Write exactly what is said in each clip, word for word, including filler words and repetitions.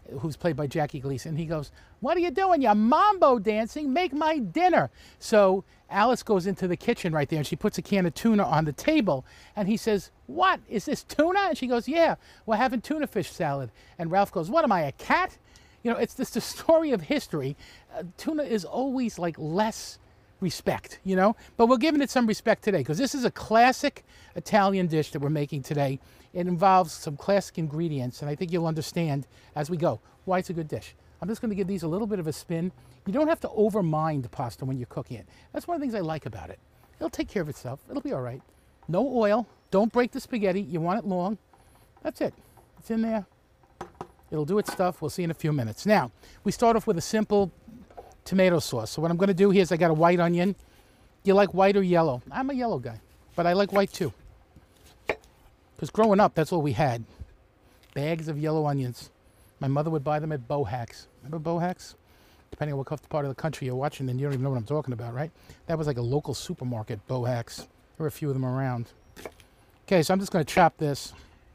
who's played by Jackie Gleason. He goes, "What are you doing? You're mambo dancing. Make my dinner." So Alice goes into the kitchen right there, and she puts a can of tuna on the table. And he says, "What? Is this tuna?" And she goes, "Yeah, we're having tuna fish salad." And Ralph goes, "What am I, a cat?" You know, it's just the story of history. Uh, tuna is always like less respect, you know? But we're giving it some respect today because this is a classic Italian dish that we're making today. It involves some classic ingredients, and I think you'll understand as we go why it's a good dish. I'm just going to give these a little bit of a spin. You don't have to overmind pasta when you're cooking it. That's one of the things I like about it. It'll take care of itself. It'll be all right. No oil. Don't break the spaghetti. You want it long. That's it. It's in there. It'll do its stuff. We'll see in a few minutes. Now, we start off with a simple tomato sauce. So what I'm going to do here is I got a white onion. Do you like white or yellow? I'm a yellow guy, but I like white too. Because growing up, that's all we had. Bags of yellow onions. My mother would buy them at Bohacks. Remember Bohacks? Depending on what part of the country you're watching, then you don't even know what I'm talking about, right? That was like a local supermarket, Bohacks. There were a few of them around. Okay, so I'm just going to chop this.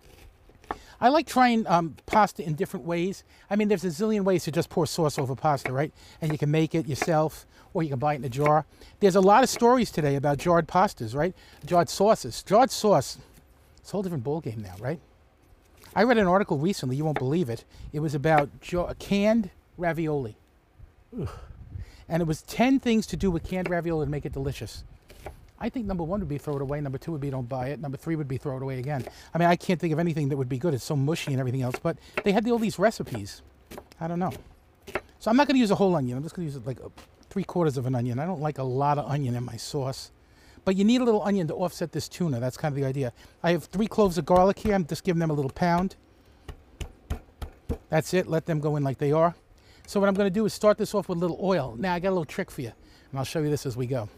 I like trying um, pasta in different ways. I mean, there's a zillion ways to just pour sauce over pasta, right? And you can make it yourself, or you can buy it in a jar. There's a lot of stories today about jarred pastas, right? Jarred sauces. Jarred sauce, it's a whole different ballgame now, right? I read an article recently, you won't believe it. It was about jar- canned ravioli. Ugh. And it was ten things to do with canned ravioli to make it delicious. I think number one would be throw it away. Number two would be don't buy it. Number three would be throw it away again. I mean, I can't think of anything that would be good. It's so mushy and everything else. But they had all these recipes. I don't know. So I'm not going to use a whole onion. I'm just going to use like a, three quarters of an onion. I don't like a lot of onion in my sauce. But you need a little onion to offset this tuna. That's kind of the idea. I have three cloves of garlic here. I'm just giving them a little pound. That's it. Let them go in like they are. So what I'm going to do is start this off with a little oil. Now, I got a little trick for you. And I'll show you this as we go.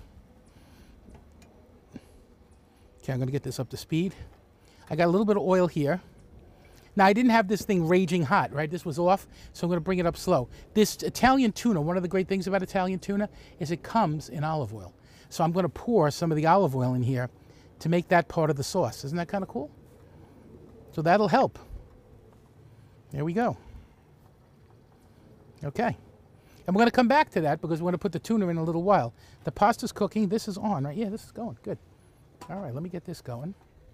Okay, I'm going to get this up to speed. I got a little bit of oil here. Now, I didn't have this thing raging hot, right? This was off, so I'm going to bring it up slow. This Italian tuna, one of the great things about Italian tuna is it comes in olive oil. So I'm going to pour some of the olive oil in here to make that part of the sauce. Isn't that kind of cool? So that'll help. There we go. Okay. And we're going to come back to that because we're going to put the tuna in a little while. The pasta's cooking. This is on, right? Yeah, this is going. Good. All right, let me get this going.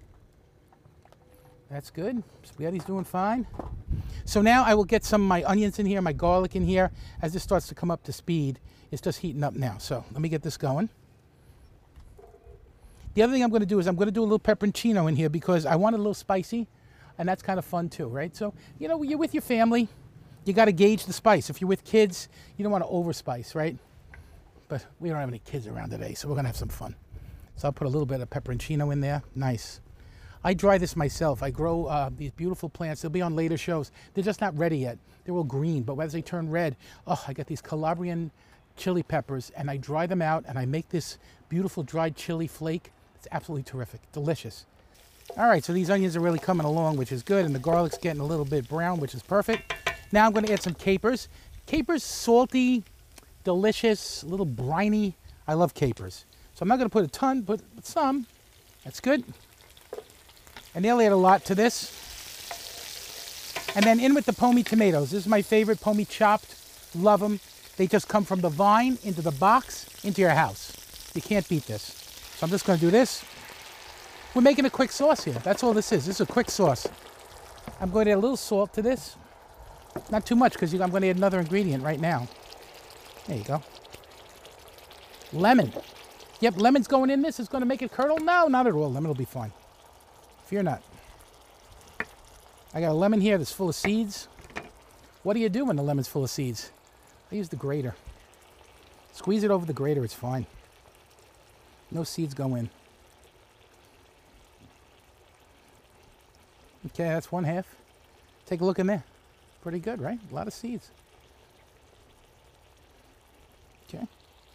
That's good. Spaghetti's doing fine. So now I will get some of my onions in here, my garlic in here. As this starts to come up to speed, it's just heating up now. So let me get this going. The other thing I'm going to do is I'm going to do a little pepperoncino in here because I want it a little spicy, and that's kind of fun too, right? So, you know, when you're with your family, you got to gauge the spice. If you're with kids, you don't want to overspice, right? But we don't have any kids around today, so we're going to have some fun. So I'll put a little bit of pepperoncino in there. Nice. I dry this myself. I grow uh, these beautiful plants. They'll be on later shows. They're just not ready yet. They're all green, but as they turn red, oh, I got these Calabrian chili peppers, and I dry them out, and I make this beautiful dried chili flake. It's absolutely terrific. Delicious. All right, so these onions are really coming along, which is good, and the garlic's getting a little bit brown, which is perfect. Now I'm going to add some capers. Capers, salty, delicious, a little briny. I love capers. So I'm not going to put a ton, but some. That's good. And they'll add a lot to this. And then in with the pommy tomatoes. This is my favorite, pommy chopped. Love them. They just come from the vine into the box into your house. You can't beat this. So I'm just going to do this. We're making a quick sauce here. That's all this is. This is a quick sauce. I'm going to add a little salt to this. Not too much because I'm going to add another ingredient right now. There you go. Lemon. Yep, lemon's going in this. It's going to make it curdle? No, not at all. Lemon will be fine. Fear not. I got a lemon here that's full of seeds. What do you do when the lemon's full of seeds? I use the grater. Squeeze it over the grater. It's fine. No seeds go in. Okay, that's one half. Take a look in there. Pretty good, right? A lot of seeds. Okay.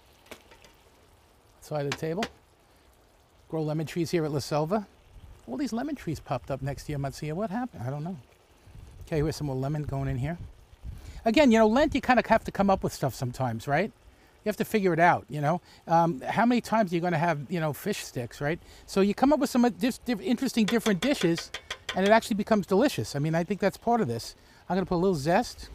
Side of the table. Grow lemon trees here at La Selva. All these lemon trees popped up next to you, Matsuya. What happened? I don't know. Okay, here's some more lemon going in here. Again, you know, Lent, you kind of have to come up with stuff sometimes, right? You have to figure it out, you know. Um, how many times are you going to have, you know, fish sticks, right? So you come up with some diff diff interesting different dishes, and it actually becomes delicious. I mean, I think that's part of this. I'm going to put a little zest.